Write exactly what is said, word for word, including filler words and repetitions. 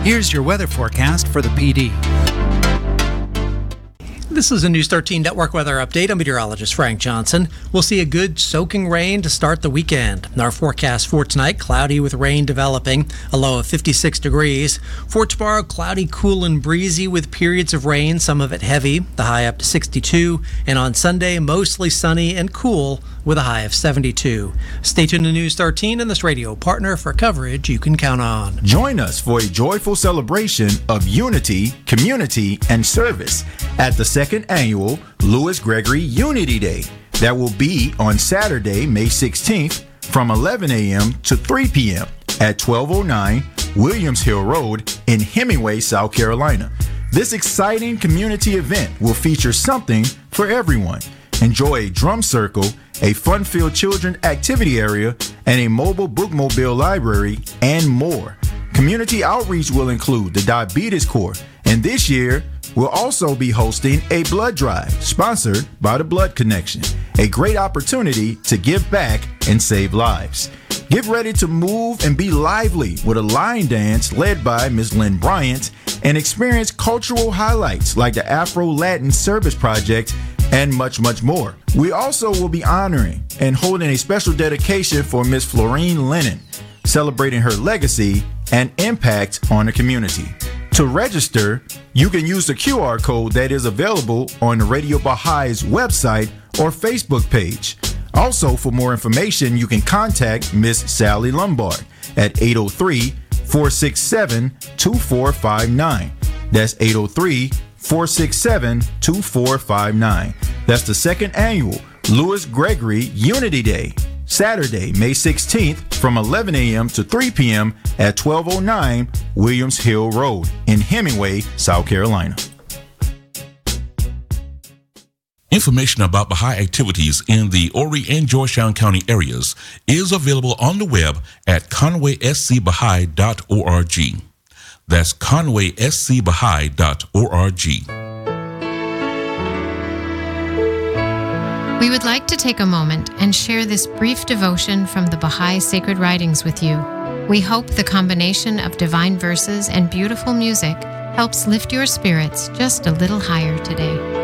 Here's your weather forecast for the P D. This is a News thirteen Network weather update. I'm meteorologist Frank Johnson. We'll see a good soaking rain to start the weekend. Our forecast for tonight, cloudy with rain developing, a low of fifty-six degrees. For tomorrow, cloudy, cool, and breezy with periods of rain, some of it heavy, the high up to sixty-two. And on Sunday, mostly sunny and cool with a high of seventy-two. Stay tuned to News thirteen and this radio partner for coverage you can count on. Join us for a joyful celebration of unity, community, and service at the second annual Lewis Gregory Unity Day. That will be on Saturday, May sixteenth from eleven a.m. to three p.m. at twelve oh nine Williams Hill Road in Hemingway, South Carolina. This exciting community event will feature something for everyone. Enjoy a drum circle, a fun-filled children activity area, and a mobile bookmobile library, and more. Community outreach will include the Diabetes Corps, and this year, we'll also be hosting a blood drive sponsored by the Blood Connection, a great opportunity to give back and save lives. Get ready to move and be lively with a line dance led by Miz Lynn Bryant and experience cultural highlights like the Afro-Latin Service Project and much, much more. We also will be honoring and holding a special dedication for Miss Florine Lennon, celebrating her legacy and impact on the community. To register, you can use the Q R code that is available on the Radio Bahai's website or Facebook page. Also, for more information, you can contact Miss Sally Lombard at eight oh three, four six seven, two four five nine. That's eight oh three, four six seven, two four five nine. That's the second annual Lewis Gregory Unity Day, Saturday, May sixteenth from eleven a.m. to three p.m. at twelve oh nine Williams Hill Road in Hemingway, South Carolina. Information about Baha'i activities in the Horry and Georgetown County areas is available on the web at conway s c bahai dot org. That's conway s c bahai dot org. We would like to take a moment and share this brief devotion from the Baha'i Sacred Writings with you. We hope the combination of divine verses and beautiful music helps lift your spirits just a little higher today.